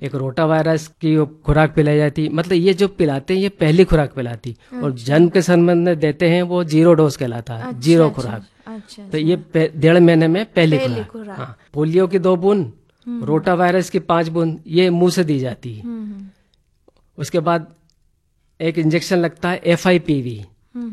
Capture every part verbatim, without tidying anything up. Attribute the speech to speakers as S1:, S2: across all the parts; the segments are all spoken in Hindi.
S1: एक रोटा वायरस की खुराक पिलाई जाती। मतलब ये जो पिलाते हैं ये पहली खुराक पिलाती, और जन्म के संबंध में देते हैं वो जीरो डोज कहलाता है, जीरो खुराक।
S2: अच्छा,
S1: तो ये डेढ़ महीने में पहली
S2: पहली
S1: खुराक। हाँ, पोलियो की दो बूंद, रोटा वायरस की पांच बूंद ये मुंह से दी जाती है। उसके बाद एक इंजेक्शन लगता है एफ आई पी वी,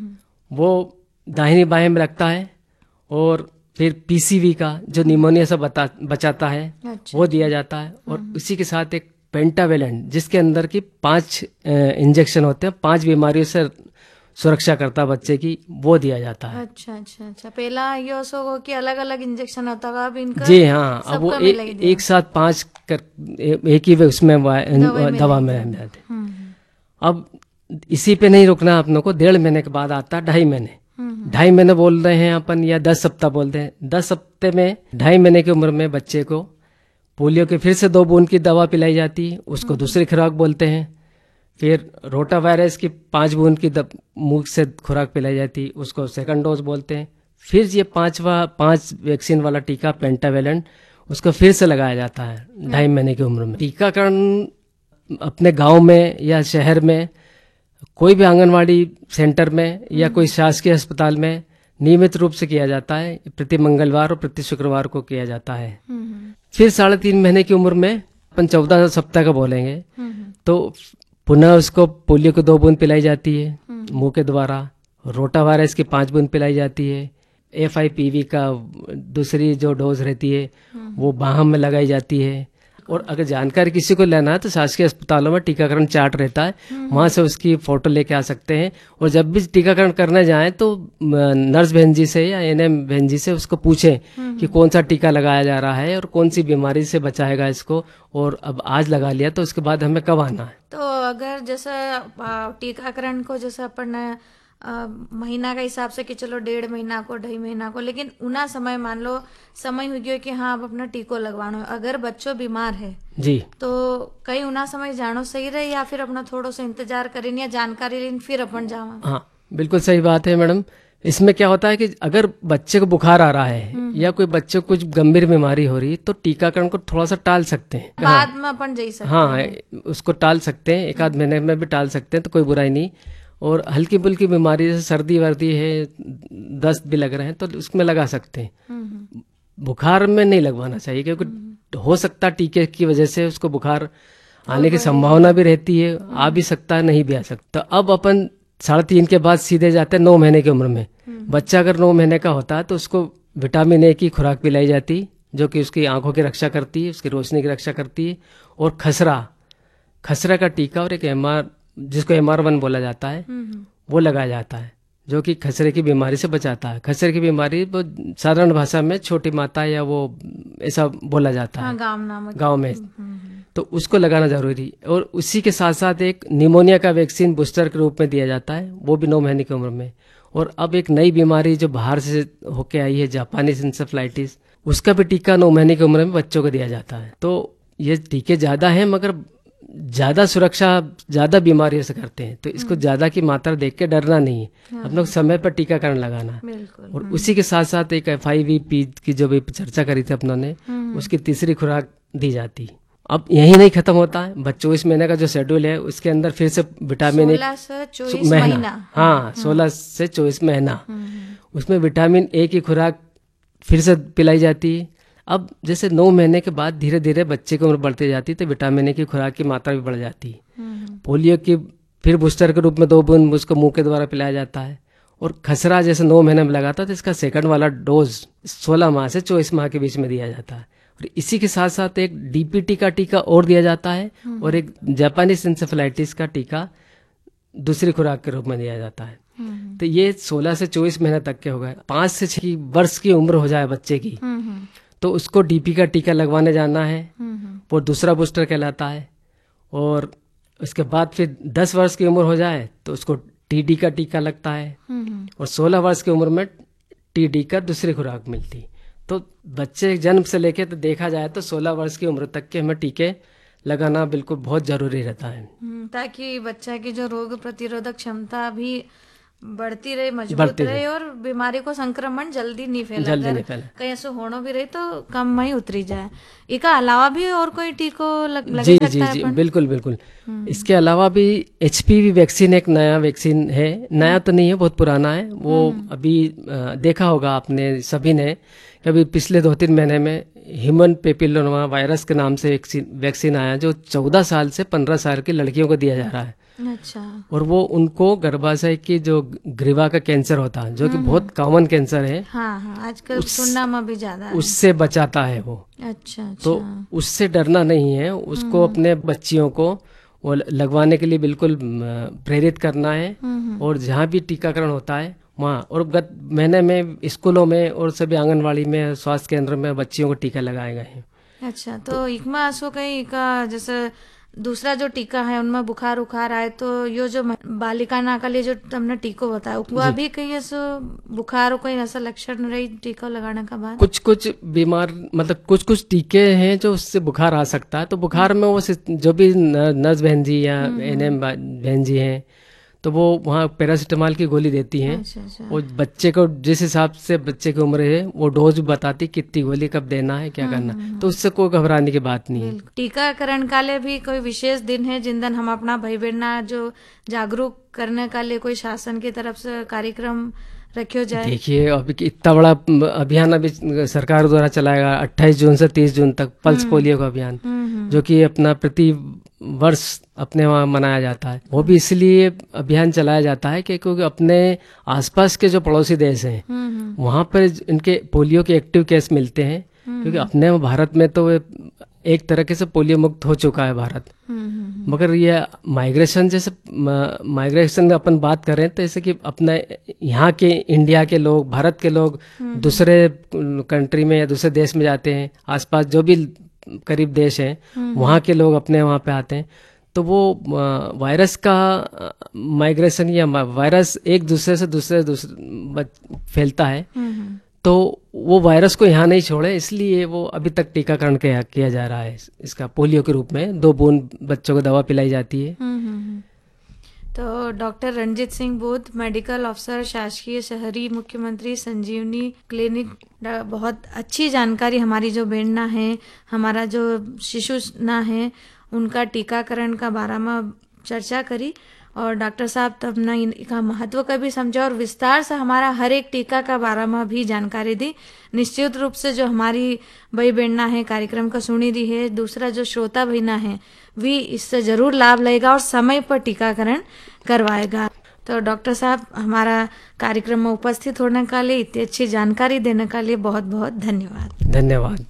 S1: वो दाहिनी बाएं में लगता है। और फिर पी सी वी का जो निमोनिया से बता बचाता है, अच्छा, वो दिया जाता है। और उसी के साथ एक पेंटावेलेंट जिसके अंदर की पांच इंजेक्शन होते हैं, पांच बीमारियों से सुरक्षा करता बच्चे की, वो दिया जाता है।
S2: अच्छा अच्छा अच्छा। पहला ये हो कि अलग अलग इंजेक्शन होता है, अब इनका
S1: जी हाँ, अब वो ए, एक साथ पांच कर ए, एक ही उसमें दवा में जाते। अब इसी पे नहीं रुकना अपनों को, डेढ़ महीने के बाद आता है ढाई महीने। ढाई महीने बोल रहे हैं अपन या दस सप्ताह बोलते हैं। दस हफ्ते में ढाई महीने की उम्र में बच्चे को पोलियो की फिर से दो बूंद की दवा पिलाई जाती है, उसको दूसरी खुराक बोलते हैं। फिर रोटा वायरस की पांच बूंद की मुंह से खुराक पिलाई जाती है, उसको सेकंड डोज बोलते हैं। फिर ये पांचवा पांच वैक्सीन वाला टीका पेंटावेलेंट, उसको फिर से लगाया जाता है ढाई महीने की उम्र में। टीकाकरण अपने गांव में या शहर में कोई भी आंगनवाड़ी सेंटर में या कोई शासकीय अस्पताल में नियमित रूप से किया जाता है। प्रति मंगलवार और प्रति शुक्रवार को किया जाता है। फिर साढ़े तीन महीने की उम्र में अपन चौदह सप्ताह का बोलेंगे तो पुनः उसको पोलियो की दो बूंद पिलाई जाती है मुंह के द्वारा, रोटा वायरस की पांच बूंद पिलाई जाती है, एफ आई पी वी का दूसरी जो डोज रहती है वो बाहम में लगाई जाती है। और अगर जानकारी किसी को लेना है तो शासकीय अस्पतालों में टीकाकरण चार्ट रहता है, वहां से उसकी फोटो लेके आ सकते हैं। और जब भी टीकाकरण करने जाएं तो नर्स बहन जी से या एन एम बहन जी से उसको पूछें कि कौन सा टीका लगाया जा रहा है और कौन सी बीमारी से बचाएगा इसको, और अब आज लगा लिया तो उसके बाद हमें कब आना है।
S2: तो अगर जैसे टीकाकरण को जैसे अपन महीना का हिसाब से कि चलो डेढ़ महीना को ढाई महीना को, लेकिन उना समय मान लो समय हो गयो कि हाँ अब अपना टीको लगवानो है, अगर बच्चों बीमार है
S1: जी
S2: तो कहीं उना समय जानो सही रहे या फिर अपना थोड़ा सा इंतजार करें या जानकारी लें फिर अपन जावा?
S1: हाँ बिल्कुल सही बात है मैडम। इसमें क्या होता है कि अगर बच्चे को बुखार आ रहा है या कोई बच्चे को कुछ गंभीर बीमारी हो रही है तो टीकाकरण को थोड़ा सा टाल सकते हैं,
S2: बाद में अपन जा सकते
S1: हाँ हैं। उसको टाल सकते हैं, एक आध महीने में भी टाल सकते हैं तो कोई बुराई नहीं। और हल्की बुल्की बीमारी जैसे सर्दी वर्दी है, दस्त भी लग रहे हैं तो उसमें लगा सकते हैं। बुखार में नहीं लगवाना चाहिए क्योंकि हो सकता है टीके की वजह से उसको बुखार आने की संभावना भी रहती है, आ भी सकता है नहीं भी आ सकता। अब अपन साढ़े तीन के बाद सीधे जाते हैं नौ महीने की उम्र में। बच्चा अगर नौ महीने का होता है तो उसको विटामिन ए की खुराक पिलाई जाती जो कि उसकी आंखों की रक्षा करती है, उसकी रोशनी की रक्षा करती है। और खसरा खसरा का टीका और एक एम आर जिसको एम आर वन बोला जाता है वो लगाया जाता है जो कि खसरे की बीमारी से बचाता है। खसरे की बीमारी वो साधारण भाषा में छोटी माता या वो ऐसा बोला जाता
S2: हाँ,
S1: है
S2: गाँव
S1: गाँव में, तो उसको लगाना जरूरी। और उसी के साथ साथ एक निमोनिया का वैक्सीन बूस्टर के रूप में दिया जाता है, वो भी नौ महीने की उम्र में। और अब एक नई बीमारी जो बाहर से होके आई है जापानीज इंसेफ्लाइटिस, उसका भी टीका नौ महीने की उम्र में बच्चों को दिया जाता है। तो ये टीके ज्यादा हैं मगर ज्यादा सुरक्षा ज्यादा बीमारियों से करते हैं, तो इसको ज्यादा की मात्रा देख के डरना नहीं है, हाँ। अपने समय पर टीकाकरण लगाना है। और उसी के साथ साथ एक एफ आई वी पी की जो भी चर्चा करी थी अपनों ने, उसकी तीसरी खुराक दी जाती। अब यही नहीं खत्म होता है, बस चौबीस महीने का जो शेड्यूल है उसके अंदर फिर से विटामिन ए महीना, हाँ सोलह से चौबीस महीना, उसमें विटामिन ए की खुराक फिर से पिलाई जाती है। अब जैसे नौ महीने के बाद धीरे धीरे बच्चे की उम्र बढ़ती जाती है तो विटामिन ए की खुराक की मात्रा भी बढ़ जाती है। पोलियो की फिर बूस्टर के रूप में दो बूंद उसको मुंह के द्वारा पिलाया जाता है। और खसरा जैसे नौ महीने में लगाता तो इसका सेकंड वाला डोज सोलह माह से चौबीस माह के बीच में दिया जाता है। और इसी के साथ साथ एक डी पी टी का टीका और दिया जाता है और एक जापानीज इंसेफ्लाइटिस का टीका दूसरी खुराक के रूप में दिया जाता है। तो ये सोलह से चौबीस महीने तक के हो गए। पांच से छह वर्ष की उम्र हो जाए बच्चे की तो उसको डीपी का टीका लगवाने जाना है, वो दूसरा बूस्टर कहलाता है। और उसके बाद फिर दस वर्ष की उम्र हो जाए तो उसको टीडी का टीका लगता है। और सोलह वर्ष की उम्र में टीडी का दूसरी खुराक मिलती। तो बच्चे जन्म से लेके तो देखा जाए तो सोलह वर्ष की उम्र तक के हमें टीके लगाना बिल्कुल बहुत जरूरी रहता है,
S2: ताकि बच्चा की जो रोग प्रतिरोधक क्षमता भी बढ़ती रहे, मजबूत
S1: बढ़ती
S2: रहे
S1: रहे।
S2: और बीमारी को संक्रमण जल्दी नहीं फैला,
S1: जल्दी
S2: अगर
S1: नहीं फैला।
S2: कहीं ऐसे होना भी रही तो कम ही उतरी जाए। इसका अलावा भी और कोई टीको लग, लगे
S1: जी
S2: सकता
S1: जी
S2: है
S1: जी
S2: अपन?
S1: बिल्कुल बिल्कुल। इसके अलावा भी एचपीवी वैक्सीन एक नया वैक्सीन है, नया तो नहीं है, बहुत पुराना है वो। अभी अ, देखा होगा आपने सभी ने कि अभी पिछले दो तीन महीने में ह्यूमन पेपिलोमा वायरस के नाम से वैक्सीन वैक्सीन आया, जो चौदह साल से पंद्रह साल की लड़कियों को दिया जा रहा है।
S2: अच्छा।
S1: और वो उनको गर्भाशय की जो ग्रीवा का कैंसर होता है, जो कि बहुत कॉमन कैंसर है,
S2: हाँ हाँ, आजकल सुनना में भी ज्यादा है।
S1: उससे बचाता है वो।
S2: अच्छा अच्छा।
S1: तो उससे डरना नहीं है, उसको अपने बच्चियों को वो लगवाने के लिए बिल्कुल म, प्रेरित करना है। और जहाँ भी टीकाकरण होता है वहाँ, और गत महीने में स्कूलों में और सभी आंगनवाड़ी में, स्वास्थ्य केंद्र में बच्चियों को टीका लगाए गए हैं।
S2: अच्छा, तो इकमा असो कहीं का जैसे दूसरा जो टीका है उनमें बुखार उखार आए तो यो जो बालिका ना का लिए जो तुमने टीको बताया वह भी कहीं ऐसा बुखार कोई ऐसा लक्षण रही टीका लगाने का बाद?
S1: कुछ कुछ बीमार मतलब कुछ कुछ टीके हैं जो उससे बुखार आ सकता है। तो बुखार में वो जो भी नर्स बहन जी या एनएम बहन जी हैं तो वो वहाँ पैरासीटामोल की गोली देती हैं।
S2: अच्छा अच्छा।
S1: वो बच्चे को जिस हिसाब से बच्चे की उम्र है वो डोज बताती कितनी गोली कब देना है, क्या करना है। तो उससे कोई घबराने की बात नहीं है।
S2: टीकाकरण का लिए भी कोई विशेष दिन है जिन दिन हम अपना भाई बहना जो जागरूक करने का लिए कोई शासन की तरफ से कार्यक्रम रखियो जाए?
S1: देखिए अभी इतना बड़ा अभियान अभी सरकार द्वारा चलाएगा अट्ठाईस जून से तीस जून तक, पल्स पोलियो का अभियान, जो कि अपना प्रति वर्ष अपने वहाँ मनाया जाता है। वो भी इसलिए अभियान चलाया जाता है कि क्योंकि अपने आसपास के जो पड़ोसी देश हैं वहाँ पर इनके पोलियो के एक्टिव केस मिलते हैं। क्योंकि अपने भारत में तो एक तरीके से पोलियो मुक्त हो चुका है भारत, मगर ये माइग्रेशन जैसे माइग्रेशन में अपन बात करें तो जैसे कि अपना यहाँ के इंडिया के लोग, भारत के लोग दूसरे कंट्री में या दूसरे देश में जाते हैं, आसपास जो भी करीब देश हैं वहाँ के लोग अपने वहाँ पे आते हैं, तो वो वायरस का माइग्रेशन या वायरस एक दूसरे से दूसरे दूसरे फैलता है, तो वो वायरस को यहाँ नहीं छोड़े, इसलिए वो अभी तक टीकाकरण किया, किया जा रहा है। इसका पोलियो के रूप में दो बूंद बच्चों को दवा पिलाई जाती है।
S2: तो डॉक्टर रणजीत सिंह बोध, मेडिकल ऑफिसर, शासकीय शहरी मुख्यमंत्री संजीवनी क्लिनिक, बहुत अच्छी जानकारी हमारी जो बेड़ना है, हमारा जो शिशु ना है उनका टीकाकरण का बारे में चर्चा करी। और डॉक्टर साहब तब ना इनका महत्व का भी समझा और विस्तार से हमारा हर एक टीका का बारे में भी जानकारी दी। निश्चित रूप से जो हमारी भाई बहना है कार्यक्रम का सुनी रही है, दूसरा जो श्रोता बहना है भी इससे जरूर लाभ लेगा और समय पर टीकाकरण करवाएगा। तो डॉक्टर साहब हमारा कार्यक्रम में उपस्थित होने के लिए, इतनी अच्छी जानकारी देने के लिए बहुत बहुत धन्यवाद।
S1: धन्यवाद।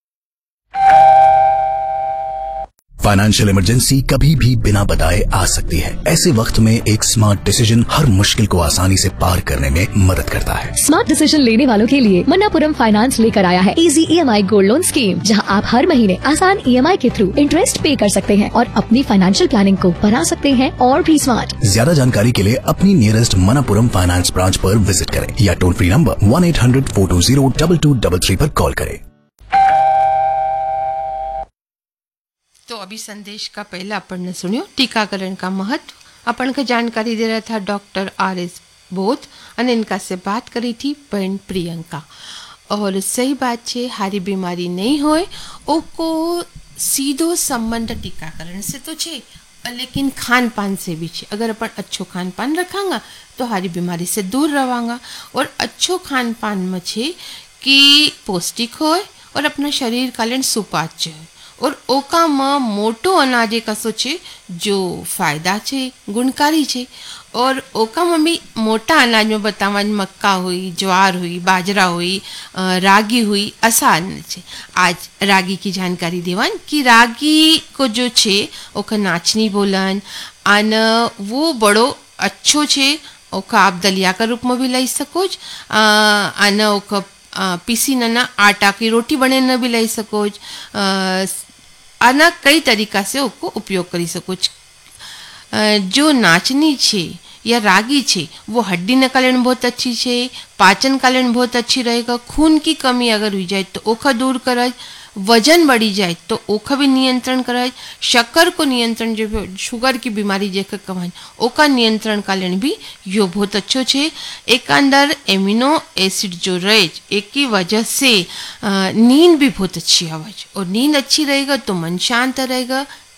S3: फाइनेंशियल इमरजेंसी कभी भी बिना बताए आ सकती है। ऐसे वक्त में एक स्मार्ट डिसीजन हर मुश्किल को आसानी से पार करने में मदद करता है।
S4: स्मार्ट डिसीजन लेने वालों के लिए मन्नापुरम फाइनेंस लेकर आया है easy EMI gold loan scheme, जहां आप हर महीने आसान ईएमआई के थ्रू इंटरेस्ट पे कर सकते हैं और अपनी फाइनेंशियल प्लानिंग को बना सकते हैं और भी स्मार्ट।
S3: ज्यादा जानकारी के लिए अपनी नियरेस्ट मन्नापुरम फाइनेंस ब्रांच पर विजिट करें या toll free number one eight hundred four to zero double two double three पर कॉल करें।
S5: तो अभी संदेश का पहला अपन ने सुनियो टीकाकरण का महत्व। अपन को जानकारी दे रहा था डॉक्टर आर एस बोध और इनका से बात करी थी बहन प्रियंका। और सही बात है, हारी बीमारी नहीं होए ओको सीधो संबंध टीकाकरण से तो छे, लेकिन खान पान से भी छे। अगर अपन अच्छो खान पान रखांगा तो हारी बीमारी से दूर रवांगा। और अच्छो खान पान में छे कि पौष्टिक होए और अपना शरीर कालन सुपाच्य है और ओका में मोटो अनाज एक असो छे जो फायदा छे, गुणकारी छे। और ओका में भी मोटा अनाज में बतावा मक्का हुई, ज्वार हुई, बाजरा हुई, रागी हुई, असा अन्न छे। आज रागी की जानकारी देवान कि रागी को जो छे ओका नाचनी बोलन अन वो बड़ो अच्छो छे। ओका आप दलिया का रूप में भी लाई सको, अन ओका पीसी ना आटा की रोटी बने न भी लाई सको, आना कई तरीका से उसको उपयोग करी सको। जो नाचनी छे या रागी छे वो हड्डी न कालन बहुत अच्छी छे, पाचन कालन बहुत अच्छी रहेगा। खून की कमी अगर हुई जाए तो ओखा दूर कर, वजन बढ़ी जाए तो ओका भी नियंत्रण कराए, शक्कर को नियंत्रण जो शुगर की बीमारी जेके कहानी ओका नियंत्रण का लेन भी यो बहुत अच्छो छे। एक अंदर एमिनो एसिड जो रहे एक की वजह से नींद भी बहुत अच्छी आवे और नींद अच्छी रहेगा तो मन शांत रहेगा,